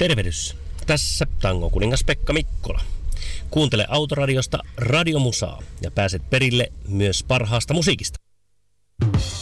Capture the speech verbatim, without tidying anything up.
Tervehdys. Tässä Tangon kuningas Pekka Mikkola. Kuuntele Autoradiosta Radiomusaa ja pääset perille myös parhaasta musiikista.